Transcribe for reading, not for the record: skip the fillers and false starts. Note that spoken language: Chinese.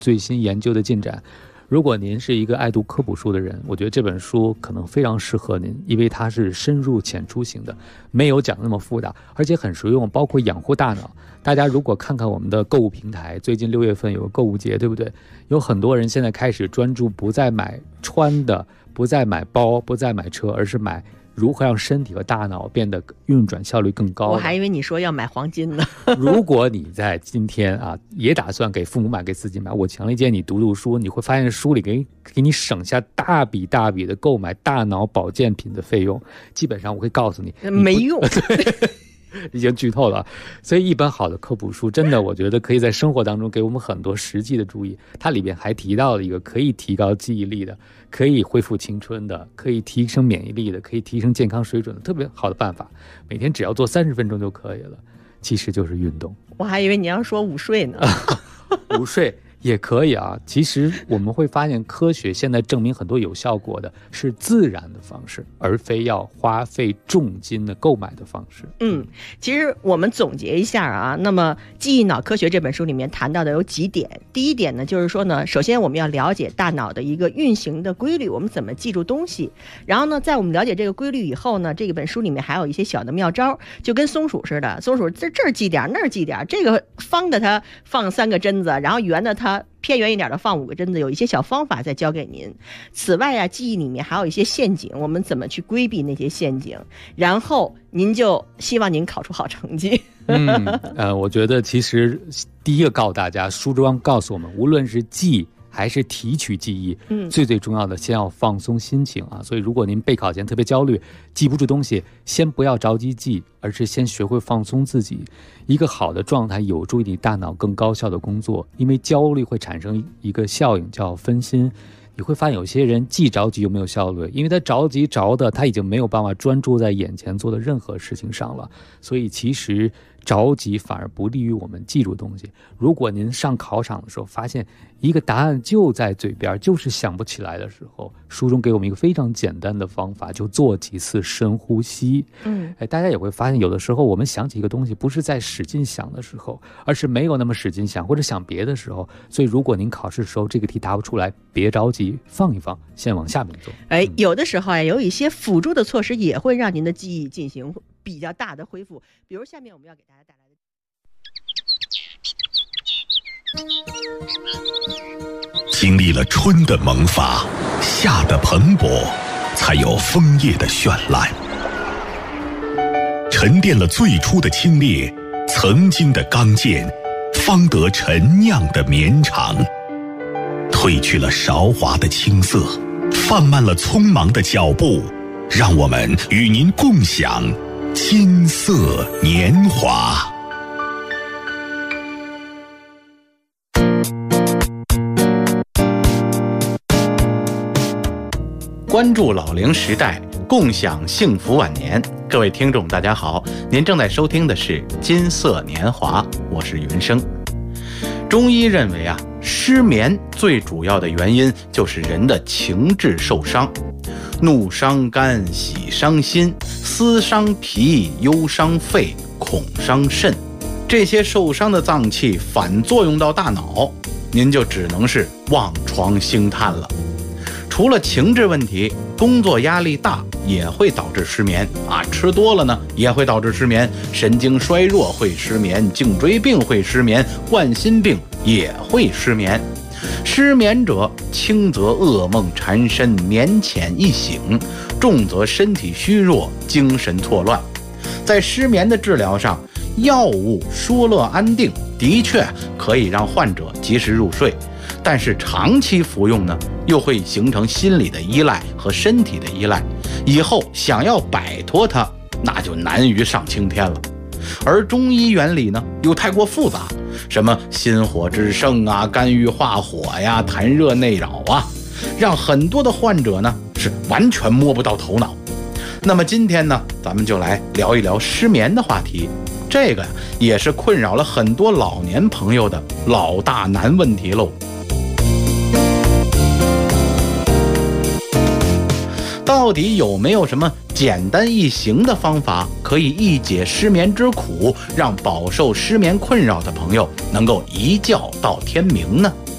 最新研究的进展。如果您是一个爱读科普书的人，我觉得这本书可能非常适合您，因为它是深入浅出型的，没有讲那么复杂，而且很实用，包括养护大脑。大家如果看看我们的购物平台，最近6月份有个购物节，对不对？有很多人现在开始专注不再买穿的，不再买包，不再买车，而是买如何让身体和大脑变得运转效率更高。 我还以为你说要买黄金呢。 如果你在今天也打算给父母买给自己买，我强烈建议你读书，你会发现书里给你省下大笔大笔的购买大脑保健品的费用。基本上我会告诉你没用。 已经剧透了。所以一本好的科普书真的我觉得可以在生活当中给我们很多实际的注意。它里边还提到了一个可以提高记忆力的，可以恢复青春的，可以提升免疫力的，可以提升健康水准的特别好的办法，每天只要做30分钟就可以了，其实就是运动。 我还以为你要说午睡呢。 午睡也可以啊。其实我们会发现科学现在证明很多有效果的是自然的方式，而非要花费重金的购买的方式。 其实我们总结一下啊，那么记忆脑科学这本书里面谈到的有几点。第一点呢，就是说呢，首先我们要了解大脑的一个运行的规律，我们怎么记住东西。然后呢，在我们了解这个规律以后呢，这本书里面还有一些小的妙招，就跟松鼠似的，松鼠这儿记点那儿记点，这个方的它放3个针子，然后圆的它偏圆一点的放5个针子，有一些小方法再教给您。此外啊，记忆里面还有一些陷阱，我们怎么去规避那些陷阱，然后您就希望您考出好成绩。 我觉得其实第一个告诉大家，书中告诉我们，无论是记还是提取记忆，最重要的先要放松心情啊。所以如果您备考前特别焦虑，记不住东西，先不要着急记，而是先学会放松自己。一个好的状态有助于你大脑更高效的工作，因为焦虑会产生一个效应叫分心。你会发现有些人既着急又没有效率，因为他着急着的他已经没有办法专注在眼前做的任何事情上了。所以其实着急反而不利于我们记住东西。如果您上考场的时候发现一个答案就在嘴边，就是想不起来的时候，书中给我们一个非常简单的方法，就做几次深呼吸。大家也会发现有的时候我们想起一个东西不是在使劲想的时候，而是没有那么使劲想或者想别的时候。所以如果您考试的时候这个题答不出来，别着急，放一放，先往下面做。 有的时候有一些辅助的措施也会让您的记忆进行比较大的恢复。比如下面我们要给大家带来的，经历了春的萌发，夏的蓬勃，才有枫叶的绚烂。沉淀了最初的清冽，曾经的刚健，方得陈酿的绵长。褪去了韶华的青涩，放慢了匆忙的脚步，让我们与您共享金色年华。 关注老龄时代，共享幸福晚年。各位听众大家好，您正在收听的是金色年华，我是云生。中医认为失眠最主要的原因就是人的情志受伤，怒伤肝，喜伤心，思伤脾，忧伤肺，恐伤肾，这些受伤的脏器反作用到大脑，您就只能是望床兴叹了。除了情志问题，工作压力大也会导致失眠吃多了呢也会导致失眠，神经衰弱会失眠，颈椎病会失眠，冠心病也会失眠。失眠者轻则噩梦缠身，眠浅易醒，重则身体虚弱，精神错乱。在失眠的治疗上，药物舒乐安定的确可以让患者及时入睡，但是长期服用呢，又会形成心理的依赖和身体的依赖，以后想要摆脱它，那就难于上青天了。而中医原理呢，又太过复杂，什么心火之盛肝郁化火痰热内扰让很多的患者呢是完全摸不到头脑。那么今天呢，咱们就来聊一聊失眠的话题。这个也是困扰了很多老年朋友的老大难问题喽。到底有没有什么简单易行的方法可以一解失眠之苦，让饱受失眠困扰的朋友能够一觉到天明呢？